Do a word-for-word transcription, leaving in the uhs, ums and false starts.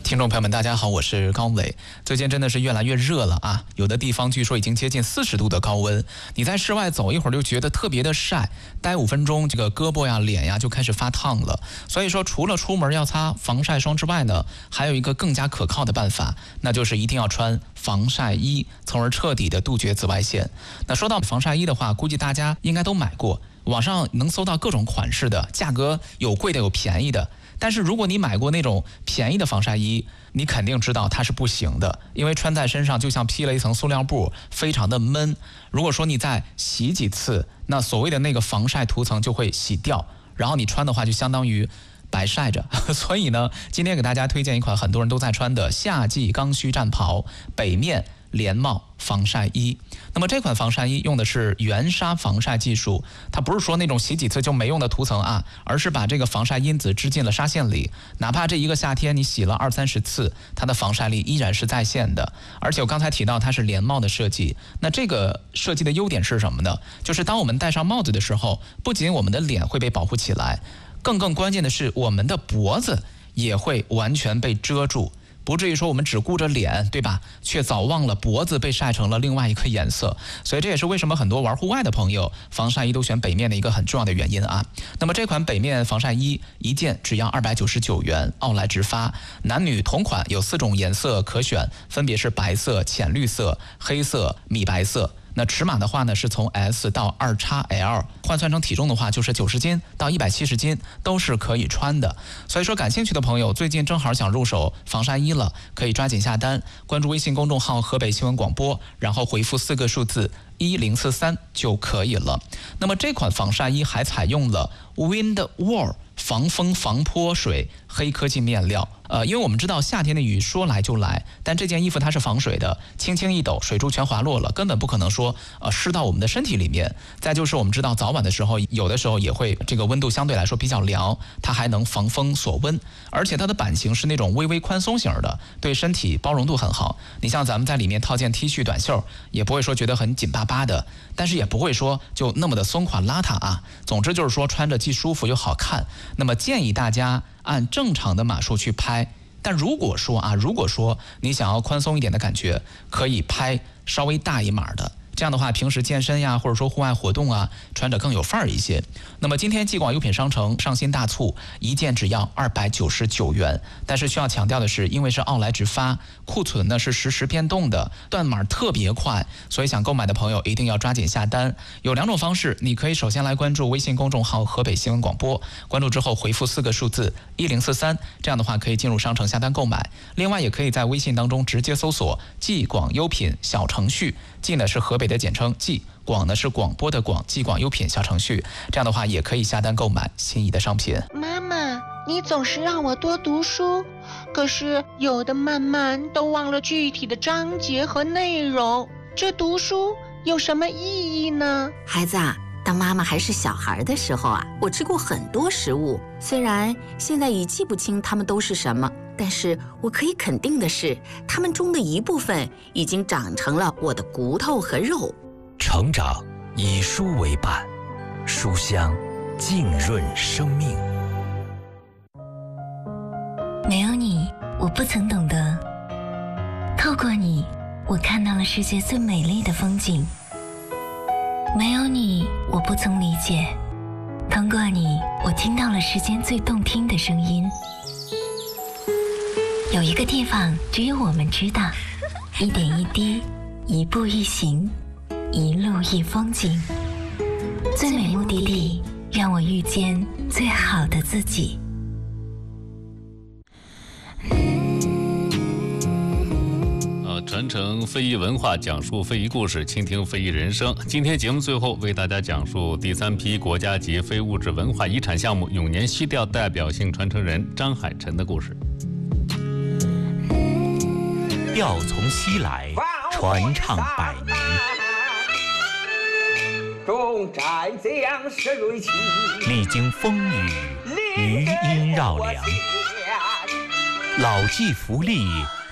听众朋友们，大家好，我是高磊。最近真的是越来越热了啊，有的地方据说已经接近四十度的高温。你在室外走一会儿就觉得特别的晒，待五分钟，这个胳膊呀、脸呀就开始发烫了。所以说，除了出门要擦防晒霜之外呢，还有一个更加可靠的办法，那就是一定要穿防晒衣，从而彻底的杜绝紫外线。那说到防晒衣的话，估计大家应该都买过，网上能搜到各种款式的，价格有贵的有便宜的。但是如果你买过那种便宜的防晒衣，你肯定知道它是不行的，因为穿在身上就像披了一层塑料布，非常的闷。如果说你再洗几次，那所谓的那个防晒涂层就会洗掉，然后你穿的话就相当于白晒着。所以呢，今天给大家推荐一款很多人都在穿的夏季刚需战袍北面连帽防晒衣。那么这款防晒衣用的是原纱防晒技术，它不是说那种洗几次就没用的涂层啊，而是把这个防晒因子织进了纱线里，哪怕这一个夏天你洗了二三十次，它的防晒力依然是在线的。而且我刚才提到它是连帽的设计，那这个设计的优点是什么呢？就是当我们戴上帽子的时候，不仅我们的脸会被保护起来，更更关键的是我们的脖子也会完全被遮住，不至于说我们只顾着脸，对吧？却早忘了脖子被晒成了另外一个颜色。所以这也是为什么很多玩户外的朋友防晒衣都选北面的一个很重要的原因啊。那么这款北面防晒衣一件只要二百九十九元，奥莱直发，男女同款，有四种颜色可选，分别是白色、浅绿色、黑色、米白色。那尺码的话呢，是从 S 到 二 X L， 换算成体重的话，就是九十斤到一百七十斤都是可以穿的。所以说，感兴趣的朋友最近正好想入手防晒衣了，可以抓紧下单，关注微信公众号河北新闻广播，然后回复四个数字一零四三就可以了。那么这款防晒衣还采用了 Windwall 防风防泼水黑科技面料。呃，因为我们知道夏天的雨说来就来，但这件衣服它是防水的，轻轻一抖，水珠全滑落了，根本不可能说呃湿到我们的身体里面。再就是我们知道早晚的时候，有的时候也会这个温度相对来说比较凉，它还能防风锁温，而且它的版型是那种微微宽松型的，对身体包容度很好。你像咱们在里面套件 T 恤短袖，也不会说觉得很紧巴巴的，但是也不会说就那么的松垮邋遢啊。总之就是说穿着既舒服又好看。那么建议大家按正常的码数去拍，但如果说啊，如果说你想要宽松一点的感觉，可以拍稍微大一码的。这样的话，平时健身呀，或者说户外活动啊，穿着更有范儿一些。那么今天继广优品商城上新大促，一件只要二百九十九元。但是需要强调的是，因为是奥莱直发，库存呢是实时变动的，断码特别快，所以想购买的朋友一定要抓紧下单。有两种方式，你可以首先来关注微信公众号河北新闻广播，关注之后回复四个数字一零四三，这样的话可以进入商城下单购买。另外也可以在微信当中直接搜索继广优品小程序，继呢是河北的简称，继广呢是广播的广，继广优品小程序，这样的话也可以下单购买心仪的商品。 妈妈，你总是让我多读书，可是有的慢慢都忘了具体的章节和内容，这读书有什么意义呢？ 孩子啊，当妈妈还是小孩的时候啊，我吃过很多食物，虽然现在已记不清它们都是什么，但是我可以肯定的是，它们中的一部分已经长成了我的骨头和肉。 成长以书为伴，书香浸润生命。 没有你，我不曾懂得；透过你，我看到了世界最美丽的风景。没有你，我不曾理解；通过你，我听到了世间最动听的声音。有一个地方只有我们知道，一点一滴，一步一行，一路一风景。最美目的地，让我遇见最好的自己。 呃，传承非遗文化，讲述非遗故事，倾听非遗人生。今天节目最后为大家讲述第三批国家级非物质文化遗产项目永年西调代表性传承人张海晨的故事。 调从西来，传唱百年。 众战将士锐气， 历经风雨，余音绕梁。老骥伏枥，